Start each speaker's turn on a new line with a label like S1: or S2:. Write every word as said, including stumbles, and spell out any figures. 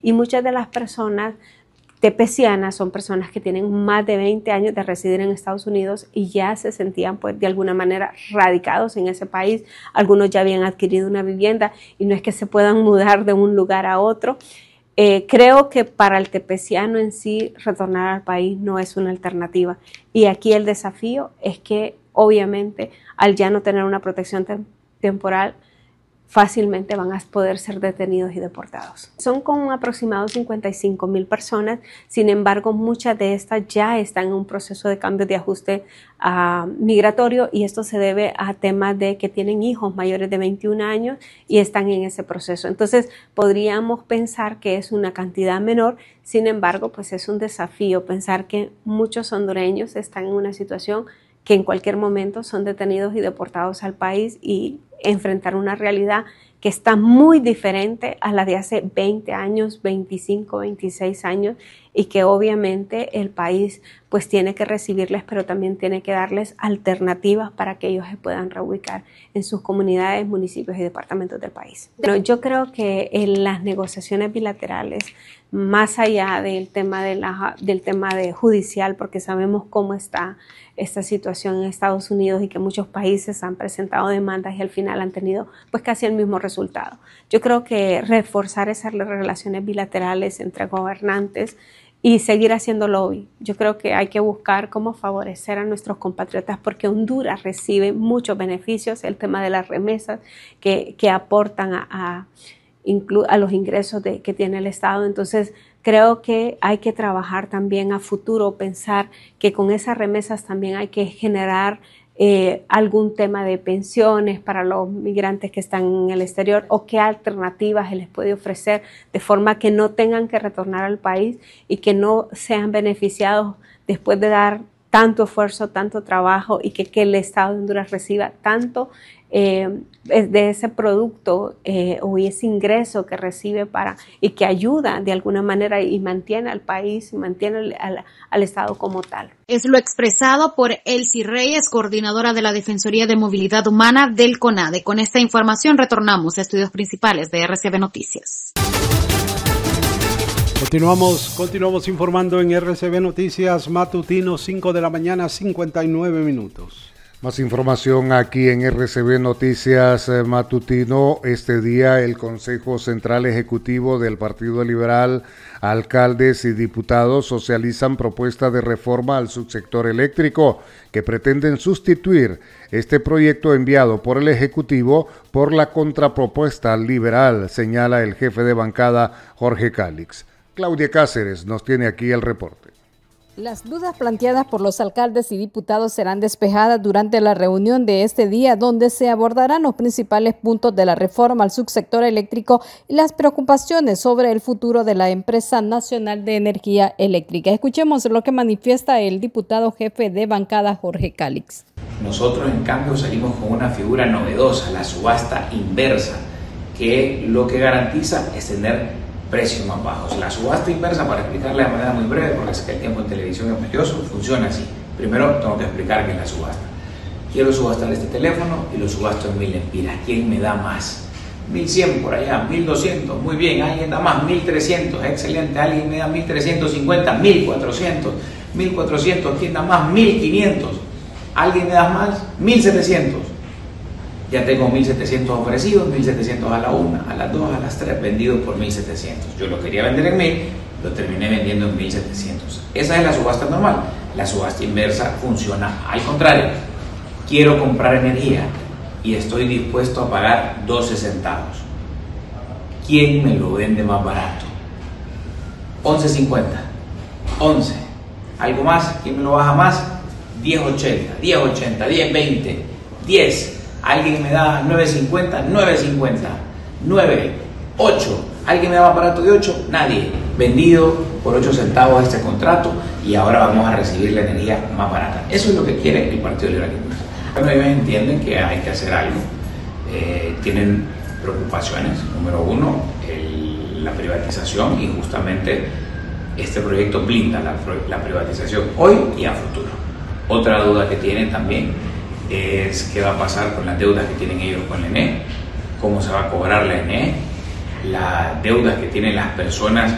S1: Y muchas de las personas tepecianas son personas que tienen más de veinte años de residir en Estados Unidos y ya se sentían pues de alguna manera radicados en ese país. Algunos ya habían adquirido una vivienda y no es que se puedan mudar de un lugar a otro. Eh, creo que para el tepeciano en sí retornar al país no es una alternativa y aquí el desafío es que obviamente al ya no tener una protección te- temporal fácilmente van a poder ser detenidos y deportados. Son con un aproximado cincuenta y cinco mil personas, sin embargo muchas de estas ya están en un proceso de cambio de ajuste uh, migratorio y esto se debe a temas de que tienen hijos mayores de veintiún años y están en ese proceso. Entonces podríamos pensar que es una cantidad menor, sin embargo pues es un desafío pensar que muchos hondureños están en una situación que en cualquier momento son detenidos y deportados al país y enfrentar una realidad que está muy diferente a la de hace veinte años, veinticinco, veintiséis años y que obviamente el país pues tiene que recibirles, pero también tiene que darles alternativas para que ellos se puedan reubicar en sus comunidades, municipios y departamentos del país. Bueno, yo creo que en las negociaciones bilaterales, más allá del tema, de la, del tema de judicial, porque sabemos cómo está esta situación en Estados Unidos y que muchos países han presentado demandas y al final han tenido pues casi el mismo resultado. Yo creo que reforzar esas relaciones bilaterales entre gobernantes y seguir haciendo lobby. Yo creo que hay que buscar cómo favorecer a nuestros compatriotas porque Honduras recibe muchos beneficios, el tema de las remesas que, que aportan a, a, a los ingresos de, que tiene el Estado. Entonces, creo que hay que trabajar también a futuro, pensar que con esas remesas también hay que generar eh, algún tema de pensiones para los migrantes que están en el exterior o qué alternativas se les puede ofrecer de forma que no tengan que retornar al país y que no sean beneficiados después de dar tanto esfuerzo, tanto trabajo y que, que el Estado de Honduras reciba tanto eh, de ese producto eh, o ese ingreso que recibe para y que ayuda de alguna manera y mantiene al país y mantiene al, al Estado como tal.
S2: Es lo expresado por Elsie Reyes, coordinadora de la Defensoría de Movilidad Humana del CONADE. Con esta información retornamos a estudios principales de R C B Noticias.
S3: Continuamos, continuamos informando en R C B Noticias Matutino, cinco de la mañana, cincuenta y nueve minutos.
S4: Más información aquí en R C B Noticias Matutino. Este día el Consejo Central Ejecutivo del Partido Liberal, alcaldes y diputados socializan propuesta de reforma al subsector eléctrico que pretenden sustituir este proyecto enviado por el Ejecutivo por la contrapropuesta liberal, señala el jefe de bancada Jorge Calix. Claudia Cáceres nos tiene aquí el reporte.
S5: Las dudas planteadas por los alcaldes y diputados serán despejadas durante la reunión de este día, donde se abordarán los principales puntos de la reforma al subsector eléctrico y las preocupaciones sobre el futuro de la empresa nacional de energía eléctrica. Escuchemos lo que manifiesta el diputado jefe de bancada Jorge Calix.
S6: Nosotros, en cambio, salimos con una figura novedosa, la subasta inversa, que lo que garantiza es tener precios más bajos. La subasta inversa, para explicarla de manera muy breve, porque sé que el tiempo en televisión es valioso, funciona así. Primero tengo que explicar qué es la subasta. Quiero subastar este teléfono y lo subasto en mil empiras. ¿Quién me da más? mil cien por allá, mil doscientos, muy bien. ¿Alguien da más? mil trescientos, excelente. ¿Alguien me da mil trescientos cincuenta? mil cuatrocientos. mil cuatrocientos, ¿quién da más? mil quinientos. ¿Alguien me da más? mil setecientos. Ya tengo mil setecientos ofrecidos, mil setecientos a la una, a las dos, a las tres, vendidos por mil setecientos. Yo lo quería vender en mil, lo terminé vendiendo en mil setecientos. Esa es la subasta normal. La subasta inversa funciona al contrario. Quiero comprar energía y estoy dispuesto a pagar doce centavos. ¿Quién me lo vende más barato? once cincuenta. once. ¿Algo más? ¿Quién me lo baja más? diez ochenta, diez ochenta, diez veinte, diez. ¿Alguien me da nueve cincuenta? nueve cincuenta. nueve, ocho. ¿Alguien me da más barato de ocho? Nadie. Vendido por ocho centavos este contrato y ahora vamos a recibir la energía más barata. Eso es lo que quiere el Partido Liberal. Bueno, ellos entienden que hay que hacer algo. Eh, tienen preocupaciones. Número uno, el, la privatización, y justamente este proyecto blinda la, la privatización hoy y a futuro. Otra duda que tienen también es qué va a pasar con las deudas que tienen ellos con la E N E, cómo se va a cobrar la E N E, las deudas que tienen las personas